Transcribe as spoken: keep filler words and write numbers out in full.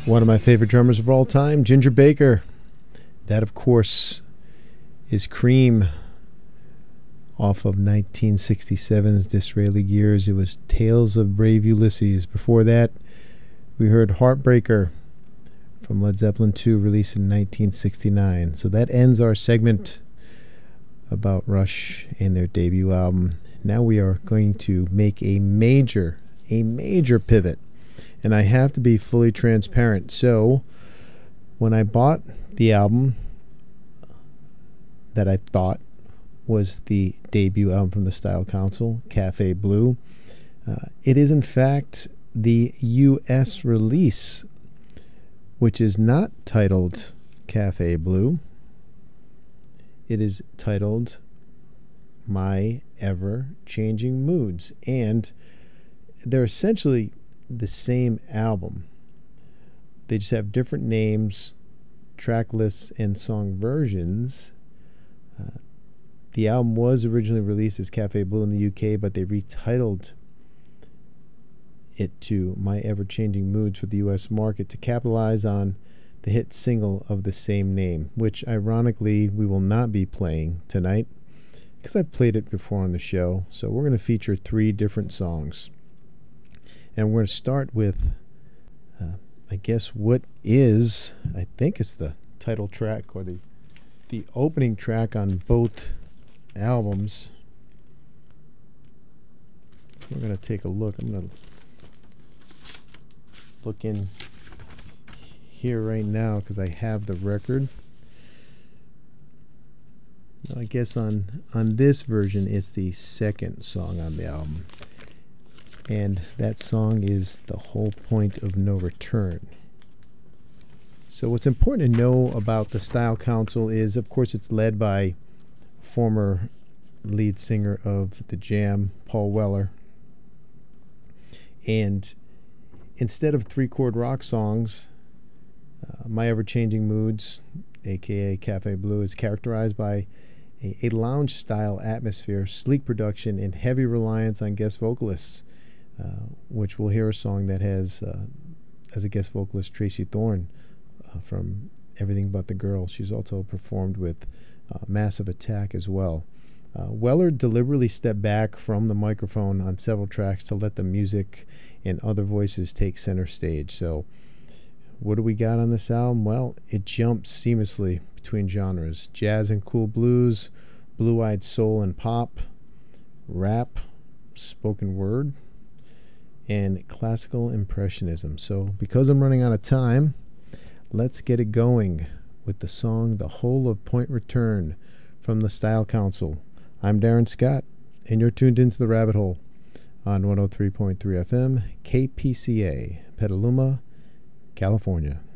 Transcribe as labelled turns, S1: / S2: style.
S1: One of my favorite drummers of all time, Ginger Baker. That, of course, is Cream off of nineteen sixty-seven's Disraeli Gears. It was Tales of Brave Ulysses. Before that, we heard Heartbreaker from Led Zeppelin two, released in nineteen sixty-nine. So that ends our segment about Rush and their debut album. Now we are going to make a major, a major pivot. And I have to be fully transparent. So when I bought the album that I thought was the debut album from the Style Council, Cafe Blue, uh, it is in fact the U S release, which is not titled Cafe Blue. It is titled My Ever-Changing Moods. And they're essentially the same album. They just have different names, track lists, and song versions. Uh, the album was originally released as Cafe Blue in the U K, but they retitled it to My Ever-Changing Moods for the U S market to capitalize on the hit single of the same name, which ironically we will not be playing tonight because I've played it before on the show. So we're going to feature three different songs. And we're going to start with, uh, I guess, what is, I think it's the title track or the the opening track on both albums. We're going to take a look. I'm going to look in here right now because I have the record. I guess on, on this version, it's the second song on the album. And that song is The Whole Point of No Return. So what's important to know about the Style Council is, of course, it's led by former lead singer of The Jam, Paul Weller. And instead of three-chord rock songs, uh, My Ever-Changing Moods, a k a. Cafe Blue, is characterized by a, a lounge-style atmosphere, sleek production, and heavy reliance on guest vocalists. Uh, which we'll hear a song that has uh, as a guest vocalist Tracy Thorn uh, from Everything But the Girl. She's also performed with uh, Massive Attack as well. Uh, Weller deliberately stepped back from the microphone on several tracks to let the music and other voices take center stage. So what do we got on this album? Well, it jumps seamlessly between genres: jazz and cool blues, blue-eyed soul and pop, rap, spoken word, and classical impressionism. So because I'm running out of time, let's get it going with the song The Whole of Point Return from the Style Council. I'm Darren Scott, and you're tuned into the Rabbit Hole on one oh three point three F M, K P C A, Petaluma, California.